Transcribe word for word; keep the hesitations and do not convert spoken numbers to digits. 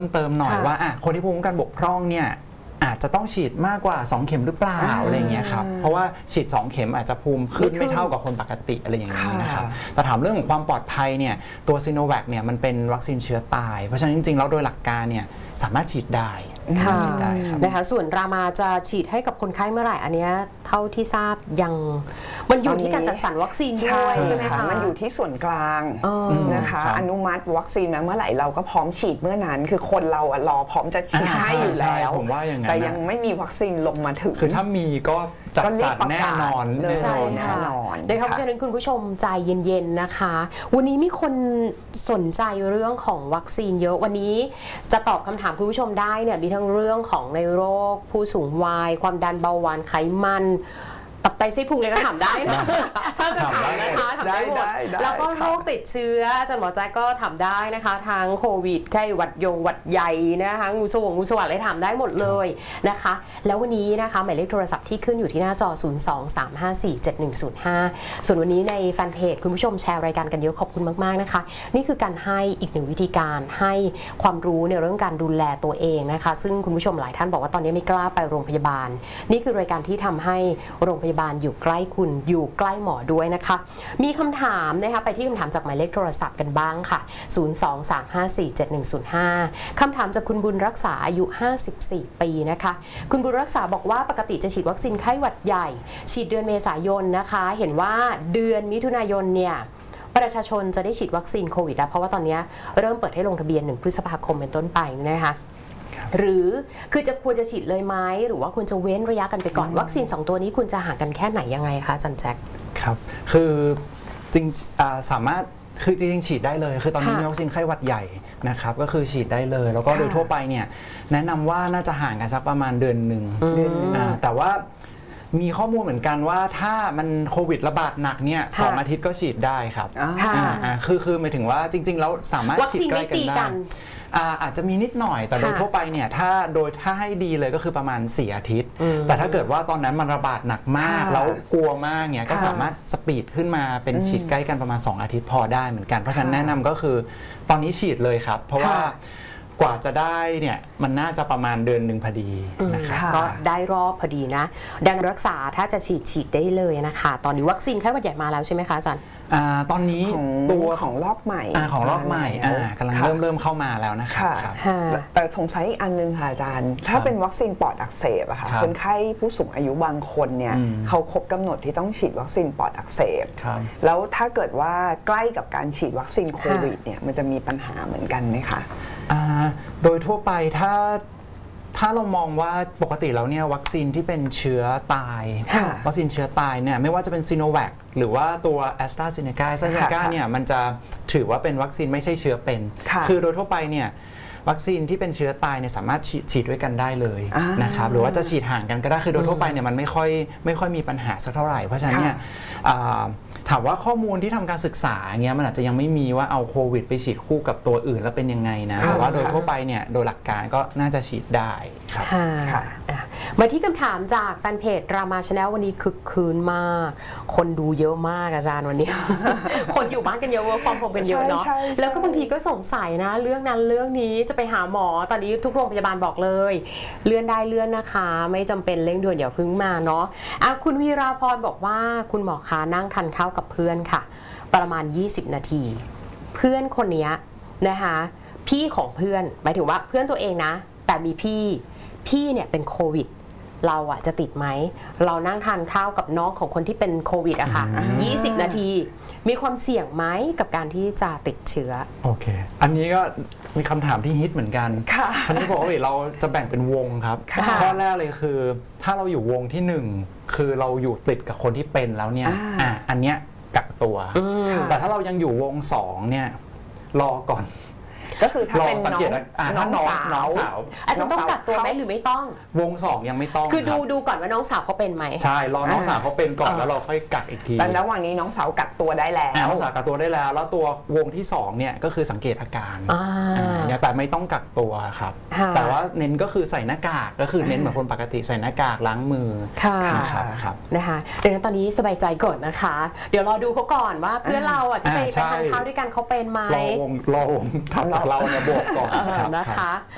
เติมหน่อยว่าอ่ะคนที่ภูมิคุ้มกันบกพร่องเนี่ยอาจจะต้องฉีดมากกว่าสองเข็มหรือเปล่าอะไรเงี้ยครับเพราะว่าฉีดสองเข็มอาจจะภูมิขึ้นไม่เท่ากับคนปกติอะไรอย่างนี้นะครับแต่ถามเรื่องของความปลอดภัยเนี่ยตัวซีโนแวคเนี่ยมันเป็นวัคซีนเชื้อตายเพราะฉะนั้นจริงๆแล้วโดยหลักการเนี่ยสามารถฉีดได้ฉีดได้ครับนะคะส่วนรามาจะฉีดให้กับคนไข้เมื่อไหร่อันนี้เท่าที่ทราบยังมันอยู่ที่การจัดสรรวัคซีนด้วยใช่ไหมคะมันอยู่ที่ส่วนกลางนะคะอนุมัติวัคซีนมาเมื่อไหร่เราก็พร้อมฉีดเมื่อนั้นคือคนเรารอพร้อมจะฉีดให้อยู่แล้วแต่ยังไม่มีวัคซีนลงมาถึงคือถ้ามีก็จัดสรรแน่นอนใช่ค่ะในคำเชิญคุณผู้ชมใจเย็นๆนะคะวันนี้มีคนสนใจเรื่องของวัคซีนเยอะวันนี้จะตอบคำถามคุณผู้ชมได้เนี่ยมีทั้งเรื่องของในโรคผู้สูงวัยความดันเบาหวานไขมันตับไตไส้พุงเลยก็ถามได้นะถ้าจะถามนะคะถามได้หมดแล้วก็โรคติดเชื้ออาจารย์หมอแจ๊กก็ถามได้นะคะทั้งโควิดไข้หวัดยงหวัดใหญ่นะคะงูสวงงูสวัสดิ์อะไรถามได้หมดเลยนะคะแล้ววันนี้นะคะหมายเลขโทรศัพท์ที่ขึ้นอยู่ที่หน้าจอศูนย์ สอง สาม ห้า สี่ เจ็ด หนึ่ง ศูนย์ ห้าส่วนวันนี้ในแฟนเพจคุณผู้ชมแชร์รายการกันเยอะขอบคุณมากๆนะคะนี่คือการให้อีกหนึ่งวิธีการให้ความรู้ในเรื่องการดูแลตัวเองนะคะซึ่งคุณผู้ชมหลายท่านบอกว่าตอนนี้ไม่กล้าไปโรงพยาบาลนี่คือรายการที่ทำให้โรงพยาบาลอยู่ใกล้คุณอยู่ใกล้หมอด้วยนะคะมีคำถามนะคะไปที่คำถามจากหมายเลขโทรศัพท์กันบ้างค่ะศูนย์ สอง สาม ห้า สี่ เจ็ด หนึ่ง ศูนย์ ห้าคำถามจากคุณบุญรักษาอายุห้าสิบสี่ปีนะคะคุณบุญรักษาบอกว่าปกติจะฉีดวัคซีนไข้หวัดใหญ่ฉีดเดือนเมษายนนะคะเห็นว่าเดือนมิถุนายนเนี่ยประชาชนจะได้ฉีดวัคซีนโควิดแล้วเพราะว่าตอนนี้เริ่มเปิดให้ลงทะเบียนหนึ่งพฤษภาคมเป็นต้นไปนะคะหรือคือจะควรจะฉีดเลยไหมหรือว่าควรจะเว้นระยะกันไปก่อนวัคซีนสองตัวนี้คุณจะห่างกันแค่ไหนยังไงคะจันแจ็คครับคือจริงสามารถคือจริงๆฉีดได้เลยคือตอนนี้มีวัคซีนไข้หวัดใหญ่นะครับก็คือฉีดได้เลยแล้วก็โดยทั่วไปเนี่ยแนะนำว่าน่าจะห่างกันสักประมาณเดือนหนึ่งแต่ว่ามีข้อมูลเหมือนกันว่าถ้ามันโควิดระบาดหนักเนี่ยสองอาทิตย์ก็ฉีดได้ครับคือคือหมายถึงว่าจริงๆแล้วสามารถฉีดใกล้กันได้อาจจะมีนิดหน่อยแต่โดยทั่วไปเนี่ยถ้าโดยถ้าให้ดีเลยก็คือประมาณสี่อาทิตย์แต่ถ้าเกิดว่าตอนนั้นมันระบาดหนักมากแล้วกลัวมากเนี่ยก็สามารถสปีดขึ้นมาเป็นฉีดใกล้กันประมาณสองอาทิตย์พอได้เหมือนกันเพราะฉะนั้นแนะนำก็คือตอนนี้ฉีดเลยครับเพราะว่ากว่าจะได้เนี่ยมันน่าจะประมาณเดือนหนึ่งพอดีนะครับก็ได้รอบพอดีนะดังรักษาถ้าจะฉีดฉีดได้เลยนะคะตอนนี้วัคซีนไข้หวัดใหญ่มาแล้วใช่ไหมคะอาจารย์ตอนนี้ตัวของรอบใหม่ของรอบใหม่กำลังเริ่มเริ่มเข้ามาแล้วนะครับแต่สงสัยอีกอันนึงค่ะอาจารย์ถ้าเป็นวัคซีนปอดอักเสบอะค่ะคนไข้ผู้สูงอายุบางคนเนี่ยเขาครบกำหนดที่ต้องฉีดวัคซีนปอดอักเสบแล้วถ้าเกิดว่าใกล้กับการฉีดวัคซีนโควิดเนี่ยมันจะมีปัญหาเหมือนกันไหมคะโดยทั่วไปถ้าถ้าเรามองว่าปกติแล้วเนี่ยวัคซีนที่เป็นเชื้อตายวัคซีนเชื้อตายเนี่ยไม่ว่าจะเป็นซีโนแวคหรือว่าตัวแอสตราเซเนกาแอสตราเซเนกาเนี่ยมันจะถือว่าเป็นวัคซีนไม่ใช่เชื้อเป็นคือโดยทั่วไปเนี่ยวัคซีนที่เป็นเชื้อตายเนี่ยสามารถฉีดด้วยกันได้เลยนะครับหรือว่าจะฉีดห่างกันก็ได้คือโดยทั่วไปเนี่ยมันไม่ค่อยไม่ค่อยมีปัญหาสักเท่าไหร่เพราะฉะนั้นเนี่ยถามว่าข้อมูลที่ทำการศึกษาเงี้ยมันอาจจะยังไม่มีว่าเอาโควิดไปฉีดคู่กับตัวอื่นแล้วเป็นยังไงนะแต่ว่าโดยทั่วไปเนี่ยโดยหลักการก็น่าจะฉีดได้ครับมาที่คำถามจากแฟนเพจรามาชาแนลวันนี้คึกคืนมากคนดูเยอะมากอาจารย์วันนี้ คนอยู่บ้านกันเยอะ work from home กันเยอะเนาะแล้วก็บางทีก็สงสัยนะเรื่องนั้นเรื่องนี้จะไปหาหมอตอนนี้ทุกโรงพยาบาลบอกเลยเลื่อนได้เลื่อนนะคะไม่จำเป็นเร่งด่วนอย่าเพิ่งมาเนาะคุณวีราพรบอกว่าคุณหมอคะนั่งทานข้าวกับเพื่อนค่ะประมาณยี่สิบนาทีเพื่อนคนนี้นะคะพี่ของเพื่อนหมายถึงว่าเพื่อนตัวเองนะแต่มีพี่พี่เนี่ยเป็นโควิดเราอะจะติดไหมเรานั่งทานข้าวกับน้องของคนที่เป็นโควิดอะค่ะยี่สิบนาทีมีความเสี่ยงไหมกับการที่จะติดเชื้อโอเคอันนี้ก็มีคำถามที่ฮิตเหมือนกันอันนี้ปกติเราจะแบ่งเป็นวงครับข้อแรกเลยคือถ้าเราอยู่วงที่หนึ่งคือเราอยู่ติดกับคนที่เป็นแล้วเนี่ยอ่ะอันเนี้ยกักตัวแต่ถ้าเรายังอยู่วงสองเนี่ยรอก่อนก็คือถ้าเป็นน้องน้องสาวน้องสาวอาจจะต้องกักตัวไหมหรือไม่ต้องวงสองยังไม่ต้องคือดูดูก่อนว่าน้องสาวเขาเป็นไหมใช่รอน้องสาวเขาเป็นก่อนแล้วเราค่อยกักอีกทีแต่ระหว่างนี้น้องสาวกักตัวได้แล้วน้องสาวกักตัวได้แล้วแล้วตัววงที่สองเนี่ยก็คือสังเกตอาการเนี่ยแต่ไม่ต้องกักตัวครับแต่ว่าเน้นก็คือใส่หน้ากากก็คือเน้นเหมือนคนปกติใส่หน้ากากล้างมือค่ะนะคะดังนั้นตอนนี้สบายใจก่อนนะคะเดี๋ยวรอดูเขาก่อนว่าเพื่อนเราอ่ะที่ไปทานข้าวด้วยกันเขาเป็นไหมรอวงรอวงทำจากเราเนี่ยบวกก่อนนะคะ